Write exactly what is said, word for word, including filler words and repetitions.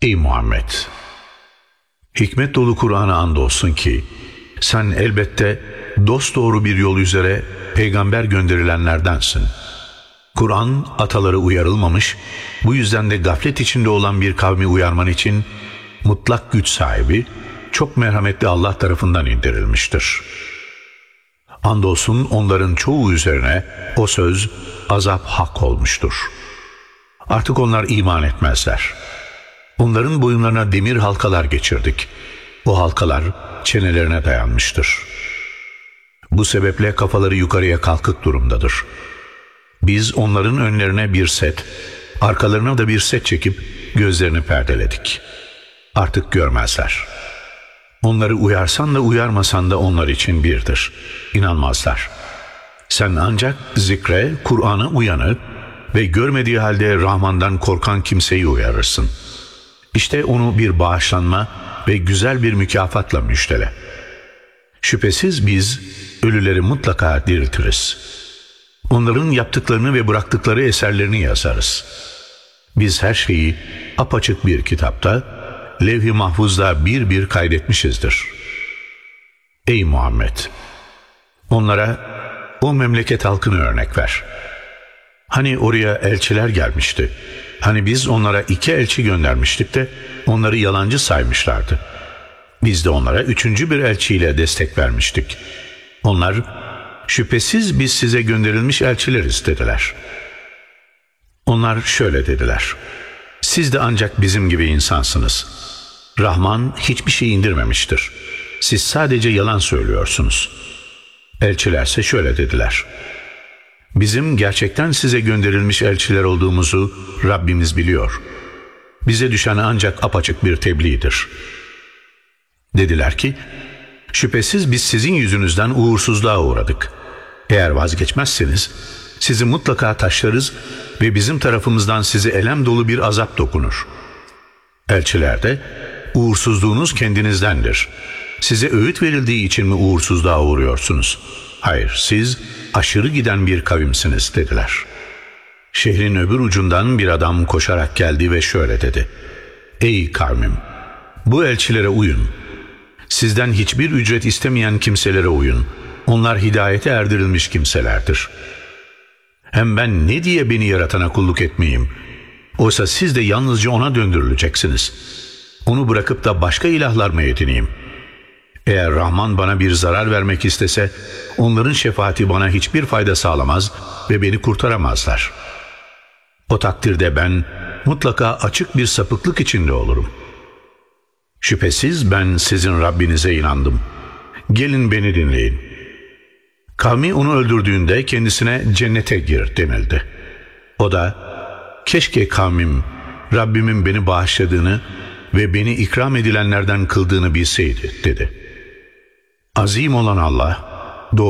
Ey Muhammed! Hikmet dolu Kur'an'a andolsun ki sen elbette dosdoğru bir yol üzere peygamber gönderilenlerdensin. Kur'an ataları uyarılmamış, bu yüzden de gaflet içinde olan bir kavmi uyarman için mutlak güç sahibi, çok merhametli Allah tarafından indirilmiştir. Andolsun onların çoğu üzerine o söz, azap hak olmuştur. Artık onlar iman etmezler. Onların boyunlarına demir halkalar geçirdik. O halkalar çenelerine dayanmıştır. Bu sebeple kafaları yukarıya kalkık durumdadır. Biz onların önlerine bir set, arkalarına da bir set çekip gözlerini perdeledik. Artık görmezler. Onları uyarsan da uyarmasan da onlar için birdir. İnanmazlar. Sen ancak zikre, Kur'an'a uyanı ve görmediği halde Rahman'dan korkan kimseyi uyarırsın. İşte onu bir bağışlanma ve güzel bir mükafatla müjdele. Şüphesiz biz ölüleri mutlaka diriltiriz. Onların yaptıklarını ve bıraktıkları eserlerini yazarız. Biz her şeyi apaçık bir kitapta, levh-i mahfuzda bir bir kaydetmişizdir. Ey Muhammed! Onlara o memleket halkını örnek ver. Hani oraya elçiler gelmişti. Hani biz onlara iki elçi göndermiştik de onları yalancı saymışlardı. Biz de onlara üçüncü bir elçiyle destek vermiştik. Onlar, şüphesiz biz size gönderilmiş elçileriz dediler. Onlar şöyle dediler: siz de ancak bizim gibi insansınız. Rahman hiçbir şey indirmemiştir. Siz sadece yalan söylüyorsunuz. Elçilerse şöyle dediler: bizim gerçekten size gönderilmiş elçiler olduğumuzu Rabbimiz biliyor. Bize düşen ancak apaçık bir tebliğdir. Dediler ki, şüphesiz biz sizin yüzünüzden uğursuzluğa uğradık. Eğer vazgeçmezseniz sizi mutlaka taşlarız ve bizim tarafımızdan size elem dolu bir azap dokunur. Elçiler de, uğursuzluğunuz kendinizdendir. Size öğüt verildiği için mi uğursuzluğa uğruyorsunuz? Hayır, siz aşırı giden bir kavimsiniz dediler. Şehrin öbür ucundan bir adam koşarak geldi ve şöyle dedi: ey kavmim! Bu elçilere uyun. Sizden hiçbir ücret istemeyen kimselere uyun. Onlar hidayete erdirilmiş kimselerdir. Hem ben ne diye beni yaratana kulluk etmeyeyim? Oysa siz de yalnızca ona döndürüleceksiniz. Onu bırakıp da başka ilahlar mı edineyim? Eğer Rahman bana bir zarar vermek istese, onların şefaati bana hiçbir fayda sağlamaz ve beni kurtaramazlar. O takdirde ben mutlaka açık bir sapıklık içinde olurum. Şüphesiz ben sizin Rabbinize inandım. Gelin beni dinleyin. Kavmi onu öldürdüğünde kendisine cennete gir denildi. O da, keşke kavmim Rabbimin beni bağışladığını ve beni ikram edilenlerden kıldığını bilseydi dedi. Azim olan Allah